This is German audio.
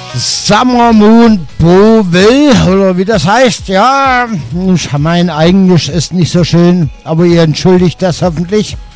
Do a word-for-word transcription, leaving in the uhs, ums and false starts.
Summer Moon Boville, oder wie das heißt, ja, mein Englisch ist nicht so schön, aber ihr entschuldigt das hoffentlich.